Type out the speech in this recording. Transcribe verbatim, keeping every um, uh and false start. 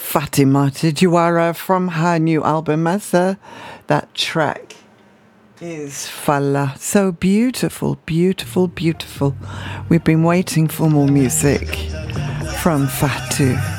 Fatimata Diawara from her new album Mazza. That track is Falla. So beautiful, beautiful, beautiful. We've been waiting for more music from Fatou.